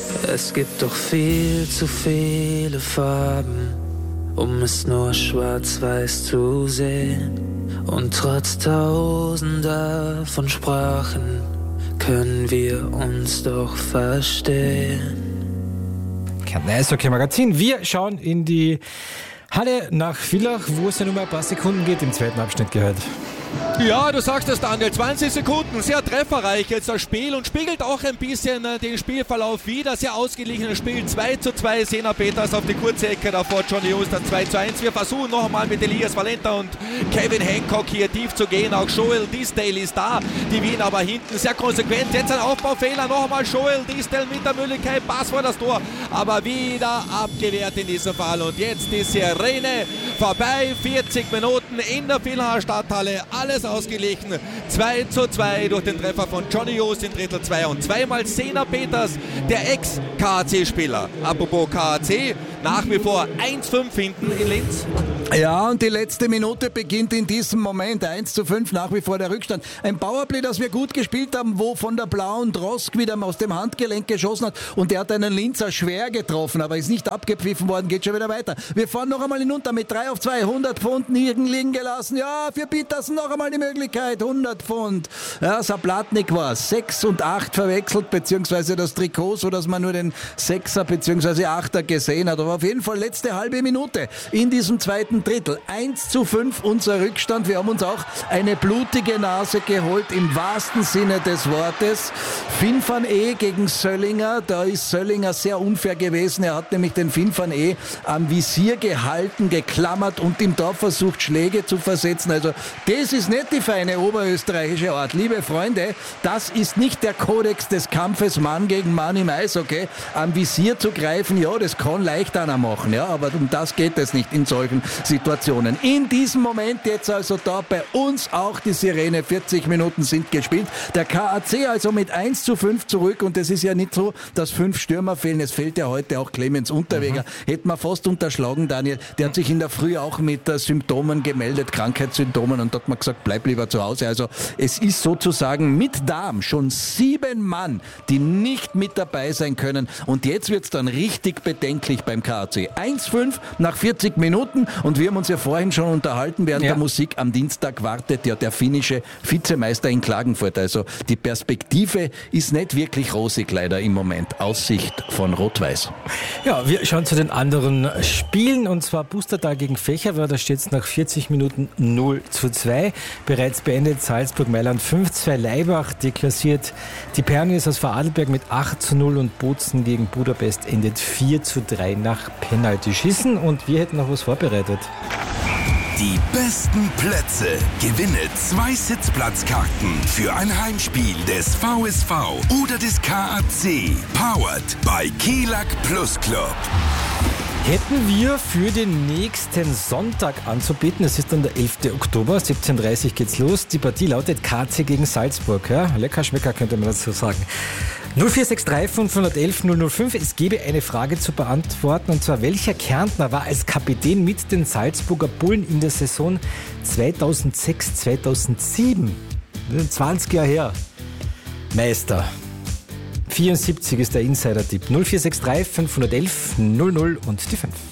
Es gibt doch viel zu viele Farben, um es nur schwarz-weiß zu sehen. Und trotz tausender von Sprachen können wir uns doch verstehen. Kärntner Eishockey-Magazin. Wir schauen in die Halle nach Villach, wo es ja nur mal ein paar Sekunden geht, im zweiten Abschnitt gehört. Ja, du sagst es, Daniel, 20 Sekunden, sehr trefferreich jetzt das Spiel und spiegelt auch ein bisschen den Spielverlauf wider. Sehr ausgeglichenes Spiel, 2:2, Sena Peters auf die kurze Ecke, davor Johnny Hughes das 2:1. Wir versuchen noch einmal mit Elias Valenta und Kevin Hancock hier tief zu gehen. Auch Joel Disdale ist da, die Wien aber hinten sehr konsequent. Jetzt ein Aufbaufehler, noch einmal Joel Disdale mit der Möglichkeit, Pass vor das Tor, aber wieder abgewehrt in diesem Fall. Und jetzt die Sirene vorbei, 40 Minuten in der Villach Stadthalle, alles ausgeglichen, 2:2 durch den Treffer von Johnny Hughes in Drittel 2 und zweimal Sena Peters, der Ex-KAC-Spieler. Apropos KAC, nach wie vor 1:5 hinten in Linz. Ja, und die letzte Minute beginnt in diesem Moment. 1:5 nach wie vor der Rückstand. Ein Powerplay, das wir gut gespielt haben, wo von der blauen Drosk wieder aus dem Handgelenk geschossen hat und der hat einen Linzer schwer getroffen, aber ist nicht abgepfiffen worden, geht schon wieder weiter. Wir fahren noch einmal hinunter mit 3:2, 100 Pfund nirgends liegen gelassen. Ja, für Petersen noch einmal die Möglichkeit, 100 Pfund. Ja, Saplatnik war 6 und 8 verwechselt, beziehungsweise das Trikot, so dass man nur den 6er beziehungsweise 8er gesehen hat. Aber auf jeden Fall letzte halbe Minute in diesem zweiten Drittel. 1:5 unser Rückstand. Wir haben uns auch eine blutige Nase geholt, im wahrsten Sinne des Wortes. Finn van E gegen Söllinger. Da ist Söllinger sehr unfair gewesen. Er hat nämlich den Finn van E am Visier gehalten, geklammert und ihm da versucht, Schläge zu versetzen. Also das ist nicht die feine oberösterreichische Art. Liebe Freunde, das ist nicht der Kodex des Kampfes Mann gegen Mann im Eishockey. Am Visier zu greifen, ja, das kann leicht einer machen, ja, aber um das geht es nicht in solchen Situationen. In diesem Moment jetzt also da bei uns auch die Sirene. 40 Minuten sind gespielt. Der KAC also mit 1:5 zurück und es ist ja nicht so, dass 5 Stürmer fehlen. Es fehlt ja heute auch Clemens Unterweger. Hätten wir fast unterschlagen, Daniel. Der hat sich in der Früh auch mit Symptomen gemeldet, Krankheitssymptomen, und hat man gesagt, bleib lieber zu Hause. Also es ist sozusagen mit Darm schon 7 Mann, die nicht mit dabei sein können. Und jetzt wird's dann richtig bedenklich beim KAC. 1:5 nach 40 Minuten und wir haben uns ja vorhin schon unterhalten während der Musik. Am Dienstag wartet ja der finnische Vizemeister in Klagenfurt. Also die Perspektive ist nicht wirklich rosig leider im Moment aus Sicht von Rot-Weiß. Ja, wir schauen zu den anderen Spielen und zwar Pustertal gegen Fächerwerk. Da steht es nach 40 Minuten 0:2. Bereits beendet Salzburg-Mailand 5:2. Laibach deklassiert die Pernis aus Vorarlberg mit 8:0 und Bozen gegen Budapest endet 4:3 nach Penaltyschießen. Und wir hätten noch was vorbereitet. Die besten Plätze. Gewinne 2 Sitzplatzkarten für ein Heimspiel des VSV oder des KAC. Powered by Kelag Plus Club. Hätten wir für den nächsten Sonntag anzubieten. Es ist dann der 11. Oktober, 17:30 Uhr geht's los. Die Partie lautet KAC gegen Salzburg. Ja, lecker Schmecker könnte man dazu sagen. 0463 511 005. Es gäbe eine Frage zu beantworten, und zwar: Welcher Kärntner war als Kapitän mit den Salzburger Bullen in der Saison 2006/2007? 20 Jahre her. Meister. 74 ist der Insider-Tipp. 0463 511 00 und die 5.